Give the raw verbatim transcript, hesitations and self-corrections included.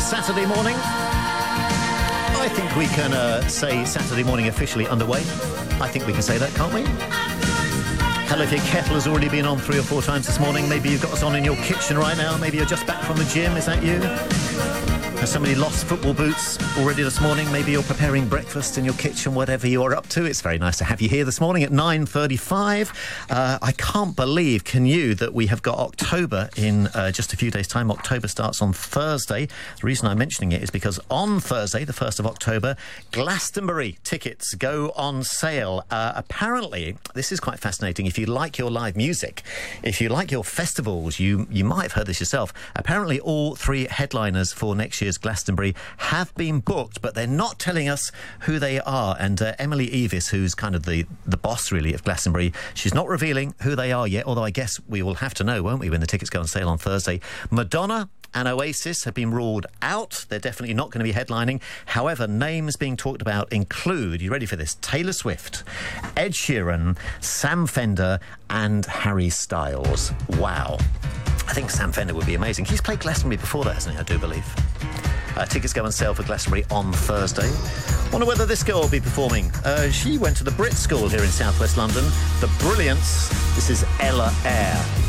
Saturday morning. I think we can uh, say Saturday morning officially underway. I think we can say that, can't we? Hello, if your kettle has already been on three or four times this morning. Maybe you've got us on in your kitchen right now. Maybe you're just back from the gym. Is that you? Has somebody lost football boots already this morning? Maybe you're preparing breakfast in your kitchen, whatever you're up to. It's very nice to have you here this morning at nine thirty-five. Uh, I can't believe, can you, that we have got October in uh, just a few days' time. October starts on Thursday. The reason I'm mentioning it is because on Thursday, the first of October, Glastonbury tickets go on sale. Uh, apparently, this is quite fascinating. If you like your live music, if you like your festivals, you, you might have heard this yourself. Apparently, all three headliners for next year's Glastonbury have been booked, but they're not telling us who they are. And uh, Emily Evis, who's kind of the, the boss, really, of Glastonbury, she's not revealing who they are yet, although I guess we will have to know, won't we, when the tickets go on sale on Thursday. Madonna and Oasis have been ruled out. They're definitely not going to be headlining. However, names being talked about include, you ready for this, Taylor Swift, Ed Sheeran, Sam Fender and Harry Styles. Wow. I think Sam Fender would be amazing. He's played Glastonbury before that, hasn't he, I do believe. Uh, tickets go on sale for Glastonbury on Thursday. Wonder whether this girl will be performing. Uh, she went to the Brit School here in southwest London. The Brilliance. This is Ella Eyre.